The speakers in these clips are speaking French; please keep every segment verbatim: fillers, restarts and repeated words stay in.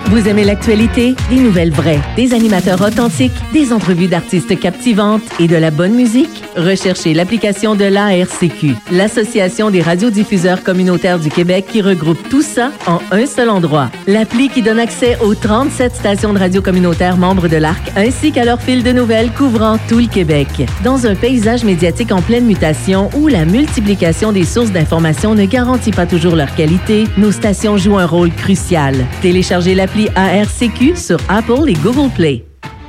Vous aimez l'actualité? Des nouvelles vraies, des animateurs authentiques, des entrevues d'artistes captivantes et de la bonne musique? Recherchez l'application de l'A R C Q, l'Association des radiodiffuseurs communautaires du Québec, qui regroupe tout ça en un seul endroit. L'appli qui donne accès aux trente-sept stations de radio communautaires membres de l'A R C, ainsi qu'à leur fil de nouvelles couvrant tout le Québec. Dans un paysage médiatique en pleine mutation où la multiplication des sources d'informations ne garantit pas toujours leur qualité, nos stations jouent un rôle crucial. Téléchargez l'appli A R C Q sur Apple et Google Play.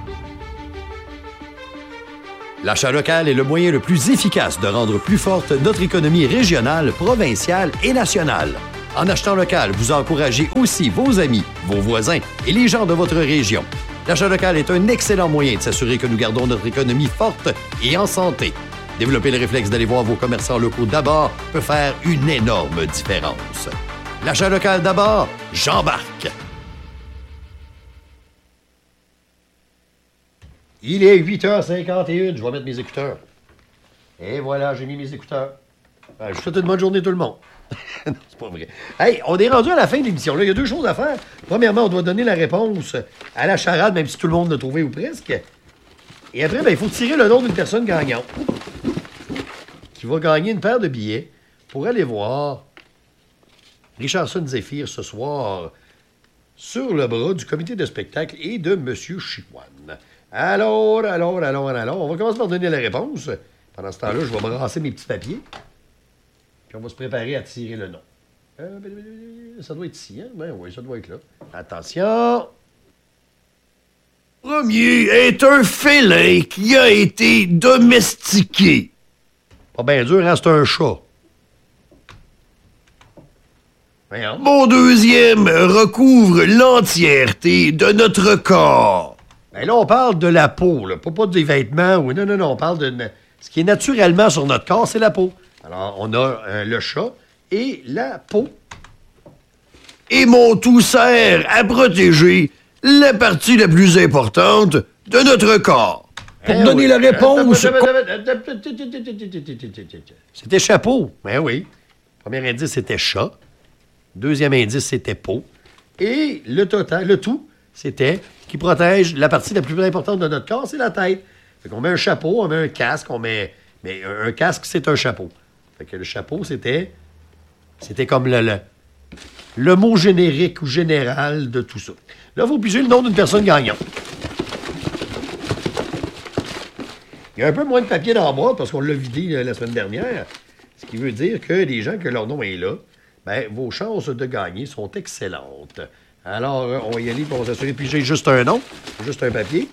L'achat local est le moyen le plus efficace de rendre plus forte notre économie régionale, provinciale et nationale. En achetant local, vous encouragez aussi vos amis, vos voisins et les gens de votre région. L'achat local est un excellent moyen de s'assurer que nous gardons notre économie forte et en santé. Développer le réflexe d'aller voir vos commerçants locaux d'abord peut faire une énorme différence. L'achat local d'abord, j'embarque! Il est huit heures cinquante et une, je vais mettre mes écouteurs. Et voilà, j'ai mis mes écouteurs. Ben, je vous souhaite une bonne journée tout le monde. Non, c'est pas vrai. Hey, on est rendu à la fin de l'émission. Là, il y a deux choses à faire. Premièrement, on doit donner la réponse à la charade, même si tout le monde l'a trouvé ou presque. Et après, ben, il faut tirer le nom d'une personne gagnante qui va gagner une paire de billets pour aller voir Richardson Zephyr ce soir sur le bras du comité de spectacle et de M. Chicoine. Alors, alors, alors, alors, on va commencer par donner la réponse. Pendant ce temps-là, je vais brasser mes petits papiers. Puis on va se préparer à tirer le nom. Euh, ça doit être ici, hein? Ben oui, ça doit être là. Attention! Premier est un félin qui a été domestiqué. Pas bien dur, hein? C'est un chat. Voyons. Mon deuxième recouvre l'entièreté de notre corps. Ben là, on parle de la peau, là. Pas, pas des vêtements. Ou... Non, non, non, on parle de... Ce qui est naturellement sur notre corps, c'est la peau. Alors, on a euh, le chat et la peau. Et mon tout sert à protéger la partie la plus importante de notre corps. Pour eh donner oui. la réponse... C'était chapeau. Ben oui. Premier indice, c'était chat. Deuxième indice, c'était peau. Et le total, le tout, c'était qui protège la partie la plus importante de notre corps, c'est la tête. Fait qu'on met un chapeau, on met un casque, on met... Mais un casque, c'est un chapeau. Fait que le chapeau, c'était... C'était comme le, le, le mot générique ou général de tout ça. Là, il faut piger le nom d'une personne gagnante. Il y a un peu moins de papier dans la boîte parce qu'on l'a vidé la semaine dernière. Ce qui veut dire que les gens que leur nom est là, ben, vos chances de gagner sont excellentes. Alors, on va y aller pour s'assurer. Puis j'ai juste un nom, juste un papier.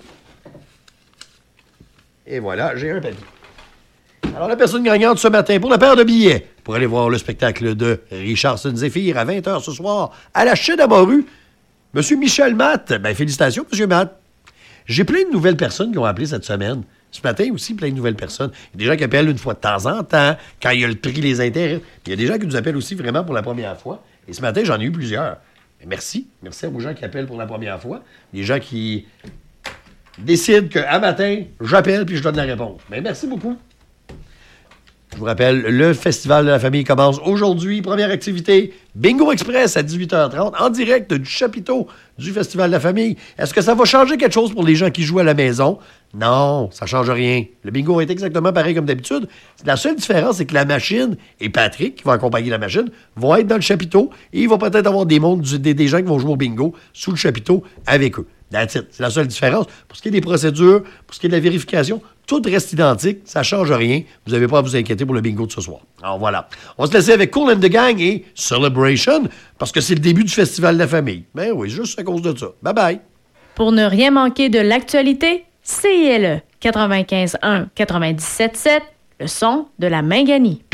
Et voilà, j'ai un papier. Alors, la personne gagnante ce matin pour la paire de billets pour aller voir le spectacle de Richardson Zephyr à vingt heures ce soir à la Chaîne à Morue. Monsieur Michel Matt, ben félicitations, Monsieur Matt. J'ai plein de nouvelles personnes qui ont appelé cette semaine. Ce matin aussi, plein de nouvelles personnes. Il y a des gens qui appellent une fois de temps en temps, quand il y a le prix, les intérêts. Il y a des gens qui nous appellent aussi vraiment pour la première fois. Et ce matin, j'en ai eu plusieurs. Merci. Merci aux gens qui appellent pour la première fois. Des gens qui décident qu'à matin, j'appelle puis je donne la réponse. Mais merci beaucoup. Je vous rappelle, le Festival de la famille commence aujourd'hui. Première activité, Bingo Express à dix-huit heures trente, en direct du chapiteau du Festival de la famille. Est-ce que ça va changer quelque chose pour les gens qui jouent à la maison? Non, ça change rien. Le bingo est exactement pareil comme d'habitude. La seule différence, c'est que la machine et Patrick, qui va accompagner la machine, vont être dans le chapiteau et il va peut-être avoir des, mondes, des, des gens qui vont jouer au bingo sous le chapiteau avec eux. That's it. C'est la seule différence. Pour ce qui est des procédures, pour ce qui est de la vérification, tout reste identique. Ça ne change rien. Vous n'avez pas à vous inquiéter pour le bingo de ce soir. Alors voilà. On va se laisser avec Cool and the Gang et Celebration parce que c'est le début du Festival de la famille. Ben oui, juste à cause de ça. Bye-bye. Pour ne rien manquer de l'actualité, C I L E quatre-vingt-quinze un quatre-vingt-dix-sept sept, le son de la Minganie.